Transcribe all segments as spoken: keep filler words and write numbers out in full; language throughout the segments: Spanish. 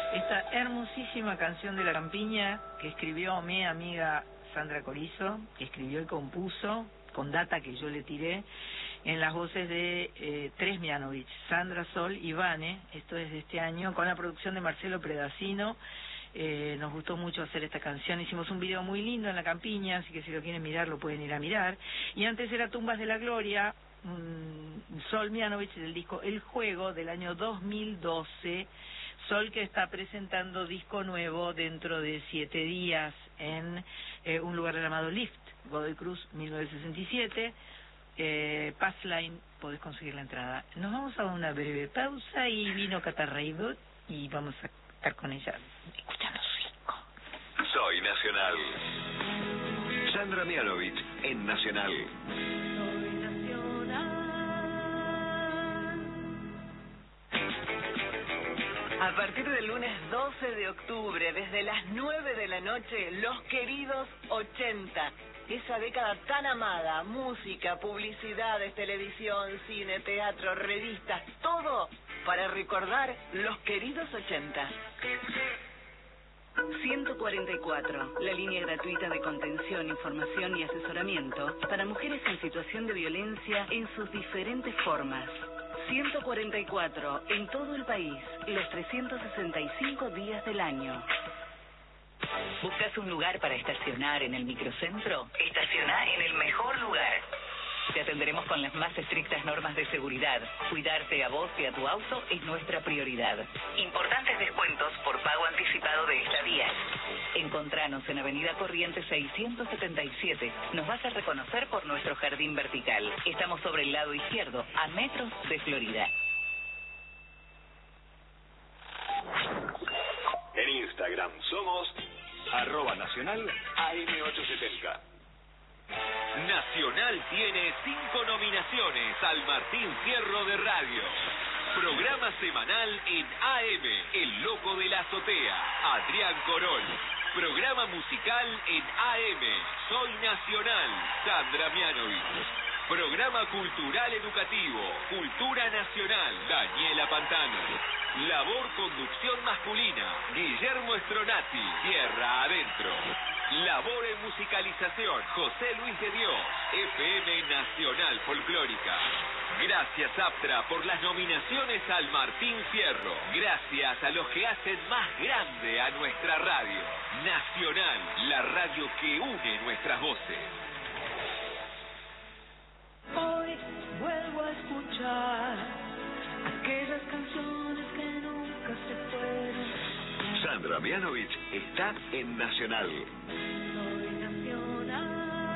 Esta hermosísima canción de La Campiña que escribió mi amiga Sandra Corizo, que escribió y compuso, con data que yo le tiré, en las voces de eh, Tres Mianovich, Sandra, Sol y Vane. Esto es de este año, con la producción de Marcelo Predacino. Eh, nos gustó mucho hacer esta canción, hicimos un video muy lindo en La Campiña, así que si lo quieren mirar lo pueden ir a mirar. Y antes era Tumbas de la Gloria, um, Sol Mianovich, del disco El Juego del año dos mil doce. Sol, que está presentando disco nuevo dentro de siete días en eh, un lugar llamado Lift, Godoy Cruz, mil novecientos sesenta y siete. Eh, Passline, podés conseguir la entrada. Nos vamos a una breve pausa y vino Catarraibot y vamos a estar con ella escuchando su disco. Soy Nacional. Sandra Mianovich en Nacional. Soy Nacional. A partir del lunes doce de octubre, desde las nueve de la noche, Los Queridos ochenta. Esa década tan amada, música, publicidades, televisión, cine, teatro, revistas, todo para recordar Los Queridos ochenta. ciento cuarenta y cuatro, la línea gratuita de contención, información y asesoramiento para mujeres en situación de violencia en sus diferentes formas. ciento cuarenta y cuatro, en todo el país, los trescientos sesenta y cinco días del año. ¿Buscas un lugar para estacionar en el microcentro? Estaciona en el mejor lugar. Te atenderemos con las más estrictas normas de seguridad. Cuidarte a vos y a tu auto es nuestra prioridad. Importantes descuentos por pago anticipado de estadías. Encontranos en Avenida Corrientes seiscientos setenta y siete. Nos vas a reconocer por nuestro jardín vertical. Estamos sobre el lado izquierdo, a metros de Florida. En Instagram somos arroba nacional A M ochocientos setenta. Nacional tiene cinco nominaciones al Martín Fierro de Radio. Programa semanal en A M, El Loco de la Azotea, Adrián Corol. Programa musical en A M, Soy Nacional, Sandra Mianovich. Programa cultural educativo, Cultura Nacional, Daniela Pantano. Labor conducción masculina, Guillermo Stronati, Tierra Adentro. Labor en musicalización, José Luis de Dios, F M Nacional Folclórica. Gracias Aptra por las nominaciones al Martín Fierro. Gracias a los que hacen más grande a nuestra radio. Nacional, la radio que une nuestras voces. Hoy vuelvo a escuchar aquellas canciones que nunca se fueron. Sandra Mianovich está en Nacional. Soy Nacional.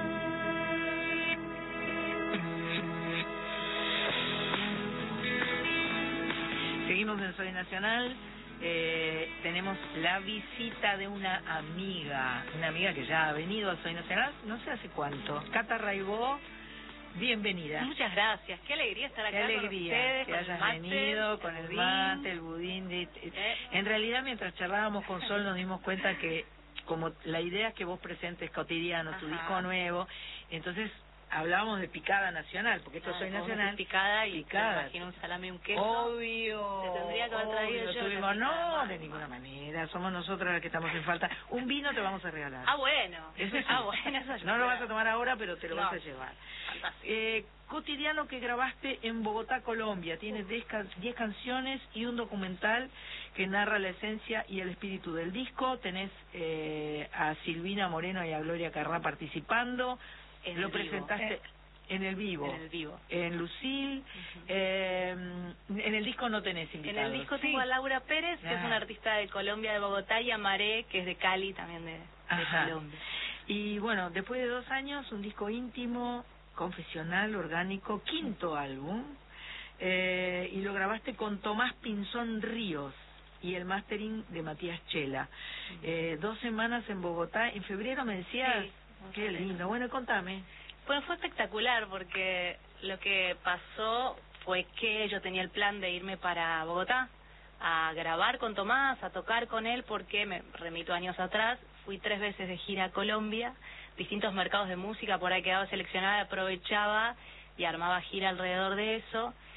Seguimos en Soy Nacional. Eh, tenemos la visita de una amiga, una amiga que ya ha venido a Soy Nacional, no sé hace cuánto. Catarraibot. Bienvenida. Muchas gracias. Qué alegría estar acá. Qué alegría con ustedes, que con hayas el mate, venido con el budín. mate, el budín. De, ¿Eh? En realidad, mientras charlábamos con Sol, nos dimos cuenta que como la idea es que vos presentes cotidiano tu Ajá. disco nuevo, entonces hablábamos de picada nacional, porque esto Ah, Soy vos Nacional. decís picada y picada. te imagino un salame y un queso. Obvio. Te tendría que haber traído obvio, yo tuvimos- esa no, picada. de ninguna manera. Somos nosotros las que estamos en falta. Un vino te vamos a regalar. Ah, bueno. Eso sí. Ah, bueno, eso yo No lo creo. vas a tomar ahora, pero te lo No. vas a llevar. Fantástico. Eh, cotidiano que grabaste en Bogotá, Colombia. Tienes diez canciones y un documental que narra la esencia y el espíritu del disco. Tenés eh, a Silvina Moreno y a Gloria Carrá participando. En Lo el vivo. presentaste Eh, en el vivo. En el vivo. En Lucille. Ujú. eh, en el disco no tenés En invitados. el disco Sí. tengo a Laura Pérez, que Ah. es una artista de Colombia, de Bogotá, y a Maré, que es de Cali, también de, de Ajá. Colombia. Y bueno, después de dos años, un disco íntimo, confesional, orgánico, quinto álbum, eh, y lo grabaste con Tomás Pinzón Ríos y el mastering de Matías Chela. Eh, dos semanas en Bogotá, en febrero me decías, Sí, en qué febrero. lindo, bueno, contame. Bueno, fue espectacular porque lo que pasó fue que yo tenía el plan de irme para Bogotá a grabar con Tomás, a tocar con él, porque me remito años atrás, fui tres veces de gira a Colombia, distintos mercados de música, por ahí quedaba seleccionada, aprovechaba y armaba gira alrededor de eso.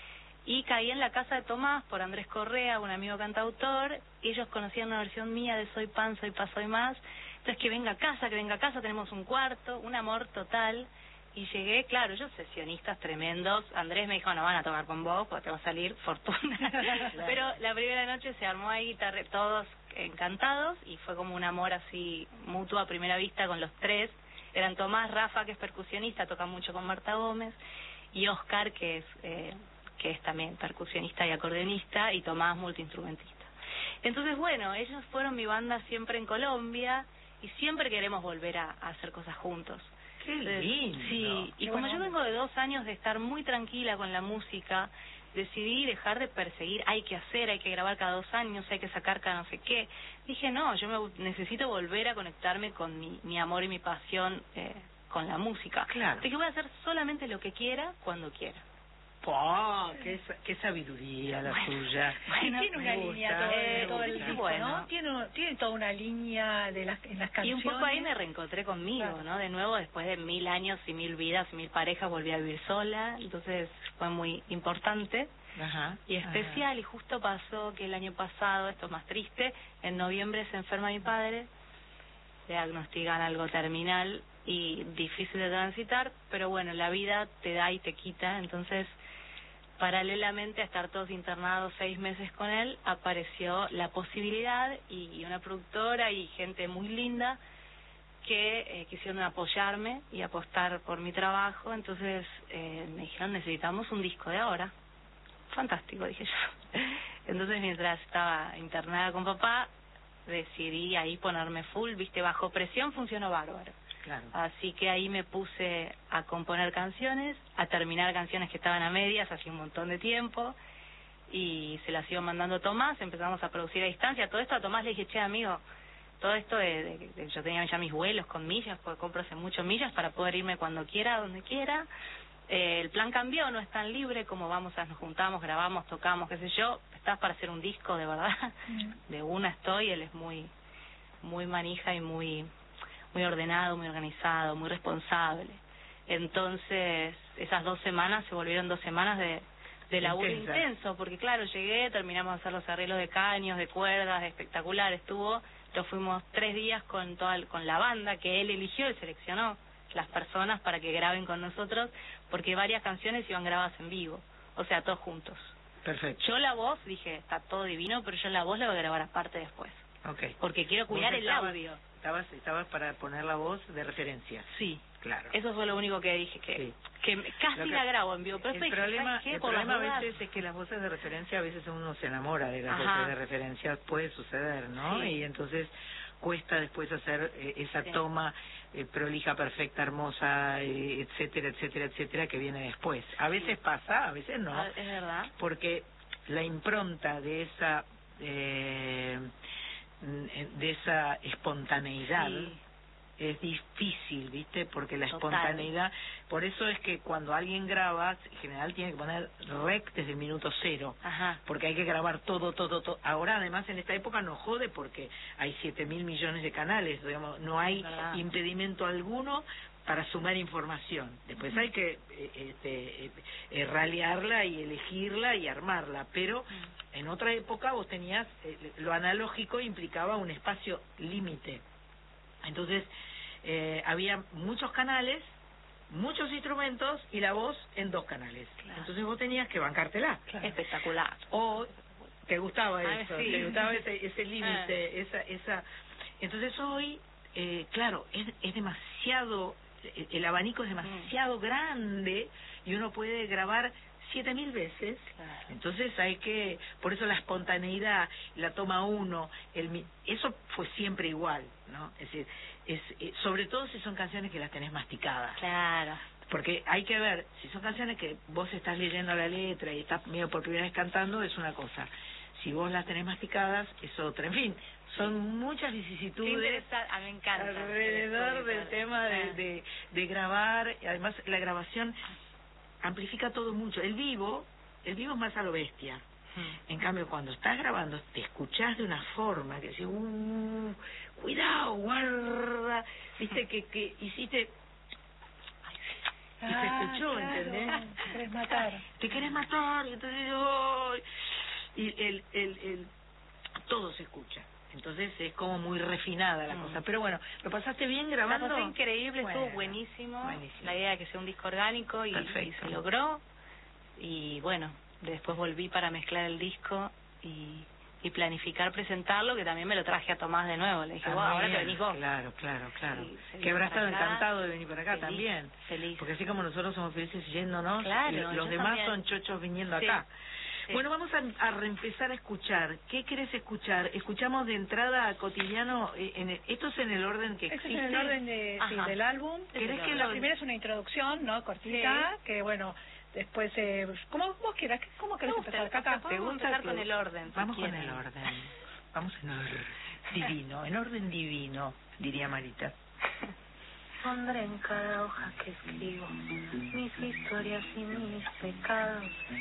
y caí en la casa de Tomás por Andrés Correa, un amigo cantautor. Ellos conocían una versión mía de Soy Pan, Soy Paz, Soy Más. Entonces, que venga a casa, que venga a casa, tenemos un cuarto, un amor total. Y llegué, claro, ellos sesionistas tremendos. Andrés me dijo, no van a tocar con vos porque te va a salir fortuna. Claro. Pero la primera noche se armó ahí, guitarra, todos encantados, y fue como un amor así mutuo a primera vista con los tres. Eran Tomás, Rafa, que es percusionista, toca mucho con Marta Gómez, y Oscar, que es eh, que es también percusionista y acordeonista, y Tomás, multiinstrumentista. Entonces, bueno, ellos fueron mi banda siempre en Colombia, y siempre queremos volver a, a hacer cosas juntos. ¡Qué lindo! Sí, y como yo vengo de dos años de estar muy tranquila con la música, decidí dejar de perseguir, hay que hacer, hay que grabar cada dos años, hay que sacar cada no sé qué. Dije, no, yo me necesito volver a conectarme con mi, mi amor y mi pasión eh, con la música. Claro. Así que voy a hacer solamente lo que quiera, cuando quiera. ¡Oh! ¡Qué, qué sabiduría la Bueno, tuya! bueno, tiene una me línea gusta, todo, eh, todo el sí, disco, bueno. ¿no? Tiene, tiene toda una línea de las, en las Y canciones. un poco ahí me reencontré conmigo, Claro. ¿no? De nuevo, después de mil años y mil vidas y mil parejas, volví a vivir sola. Entonces fue muy importante Ajá. y especial. Y justo pasó que el año pasado, esto es más triste, en noviembre se enferma mi padre, le diagnostican algo terminal y difícil de transitar, pero bueno, la vida te da y te quita. Entonces, paralelamente a estar todos internados seis meses con él, apareció la posibilidad, y una productora y gente muy linda que eh, quisieron apoyarme y apostar por mi trabajo. Entonces eh, me dijeron, necesitamos un disco de ahora. Fantástico, dije yo. Entonces, mientras estaba internada con papá, decidí ahí ponerme full, viste, bajo presión funcionó bárbaro. Claro. Así que ahí me puse a componer canciones, a terminar canciones que estaban a medias hace un montón de tiempo, y se las iba mandando a Tomás. Empezamos a producir a distancia. Todo esto a Tomás le dije, che, amigo, todo esto de, de, de yo tenía ya mis vuelos con millas, porque compro hace mucho millas para poder irme cuando quiera, donde quiera. Eh, el plan cambió, no es tan libre como vamos a, nos juntamos, grabamos, tocamos, qué sé yo. Estás para hacer un disco, de verdad. Mm. De una estoy, él es muy, muy manija y muy... muy ordenado, muy organizado, muy responsable. Entonces, esas dos semanas se volvieron dos semanas de, de laburo Intensa. intenso, porque claro, llegué, terminamos de hacer los arreglos de caños, de cuerdas, espectacular estuvo. Lo fuimos tres días con toda el- con la banda que él eligió y seleccionó las personas para que graben con nosotros, porque varias canciones iban grabadas en vivo, o sea, todos juntos. Perfecto. Yo la voz, dije, está todo divino, pero yo la voz la voy a grabar aparte después, Ok. porque quiero cuidar Vos el estabas- audio. Estabas, estabas para poner la voz de referencia. Sí. Claro. Eso fue lo único que dije, que Sí. que me- casi Lo que- la grabo en vivo, pero el después dije, problema, ¿sabes qué? el Por las problema a dudas. veces es que las voces de referencia, a veces uno se enamora de las Ajá. voces de referencia, puede suceder, ¿no? Sí. Y entonces cuesta después hacer eh, esa Sí. toma eh, prolija, perfecta, hermosa, eh, etcétera, etcétera, etcétera, que viene después. A veces pasa, a veces no, Ah, es verdad. porque la impronta de esa eh, de esa espontaneidad Sí. es difícil, ¿viste? Porque la Total. espontaneidad, por eso es que cuando alguien graba, en general tiene que poner rec desde el minuto cero, Ajá. porque hay que grabar todo, todo, todo. Ahora, además, en esta época no jode porque hay siete mil millones de canales, digamos, no hay Es verdad. impedimento alguno para sumar información. Después hay que eh, este, eh, eh, ralearla y elegirla y armarla, pero en otra época vos tenías, eh, lo analógico implicaba un espacio límite. Entonces, eh, había muchos canales, muchos instrumentos y la voz en dos canales. Claro. Entonces vos tenías que bancártela. Espectacular. O te gustaba Ah, eso, sí. te gustaba ese, ese límite, esa, esa. Entonces hoy, eh, claro, es, es demasiado, el, el abanico es demasiado grande y uno puede grabar siete mil veces. Claro. Entonces hay que, por eso la espontaneidad, la toma uno, el, mi- eso fue siempre igual, ¿no? Es decir, es, eh, sobre todo si son canciones que las tenés masticadas. Claro. Porque hay que ver, si son canciones que vos estás leyendo la letra y estás medio por primera vez cantando, es una cosa. Si vos las tenés masticadas, es otra. En fin, son muchas Qué vicisitudes interesante. A mí me encanta. alrededor del tema de, Ah. de, de grabar. Y además, la grabación amplifica todo mucho. El vivo, el vivo es más a lo bestia. Mm. En cambio, cuando estás grabando, te escuchás de una forma que decís, uh, cuidado, guarda, viste que, que hiciste, y se escuchó, claro, ¿entendés? te querés matar. Te querés matar, y entonces, ¡ay! Y el, el, el, todo se escucha. Entonces es como muy refinada la mm. cosa. Pero bueno, ¿lo pasaste bien grabando? La pasé increíble, bueno, estuvo buenísimo. buenísimo. La idea de que sea un disco orgánico y, y se logró. Y bueno, después volví para mezclar el disco y, y planificar presentarlo, que también me lo traje a Tomás de nuevo. Le dije, ah, wow, ahora te venís vos. Claro, claro, claro. Sí, que habrá estado acá, encantado de venir para acá feliz, también. Feliz. Porque así como nosotros somos felices yéndonos, claro, los demás también. son chochos viniendo sí. acá. Sí. Bueno, vamos a, a reempezar a escuchar. ¿Qué querés escuchar? Escuchamos de entrada a Cotidiano. Eh, en el, esto es en el orden que Este existe. es en el orden de, sí, del álbum. ¿Querés que la lo... primera es una introducción, ¿no? Cortita, sí. que bueno, después, eh, como vos quieras, ¿cómo querés empezar, Cata? ¿Te gusta empezar con el orden? Vamos si con el orden. Vamos en orden divino, en orden divino, diría Marita. Pondré en cada hoja que escribo mis historias y mis pecados,